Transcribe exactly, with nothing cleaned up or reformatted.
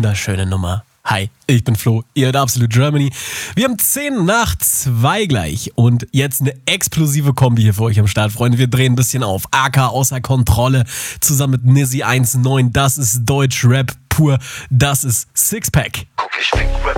wunderschöne Nummer. Hi, ich bin Flo, ihr hört Absolute Germany. Wir haben zehn nach zwei gleich und jetzt eine explosive Kombi hier für euch am Start, Freunde. Wir drehen ein bisschen auf. A K außer Kontrolle zusammen mit Nizzy eins neun. Das ist Deutsch Rap pur. Das ist Sixpack. Guck, ich fick Rap